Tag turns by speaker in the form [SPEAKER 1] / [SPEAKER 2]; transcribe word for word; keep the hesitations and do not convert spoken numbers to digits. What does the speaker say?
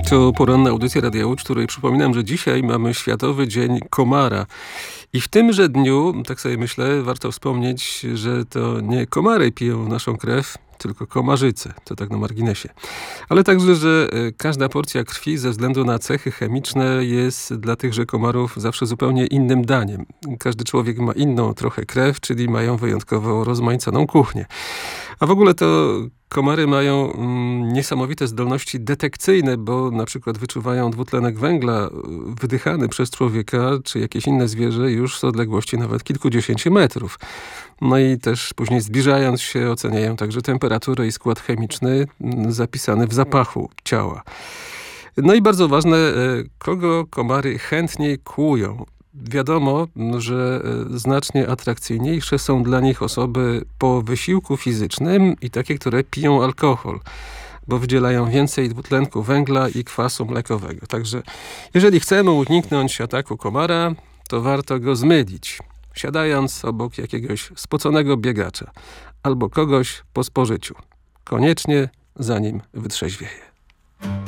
[SPEAKER 1] To poranna audycja Radia Łódź, której przypominam, że dzisiaj mamy Światowy Dzień Komara. I w tymże dniu, tak sobie myślę, warto wspomnieć, że to nie komary piją naszą krew, tylko komarzyce. To tak na marginesie. Ale także, że każda porcja krwi ze względu na cechy chemiczne jest dla tychże komarów zawsze zupełnie innym daniem. Każdy człowiek ma inną trochę krew, czyli mają wyjątkowo rozmaiconą kuchnię. A w ogóle to komary mają mm, niesamowite zdolności detekcyjne, bo na przykład wyczuwają dwutlenek węgla wydychany przez człowieka czy jakieś inne zwierzę już z odległości nawet kilkudziesięciu metrów. No i też później zbliżając się oceniają także temperaturę i skład chemiczny zapisany w zapachu ciała. No i bardzo ważne, kogo komary chętniej kłują. Wiadomo, że znacznie atrakcyjniejsze są dla nich osoby po wysiłku fizycznym i takie, które piją alkohol, bo wydzielają więcej dwutlenku węgla i kwasu mlekowego. Także jeżeli chcemy uniknąć ataku komara, to warto go zmylić, siadając obok jakiegoś spoconego biegacza albo kogoś po spożyciu. Koniecznie zanim wytrzeźwieje.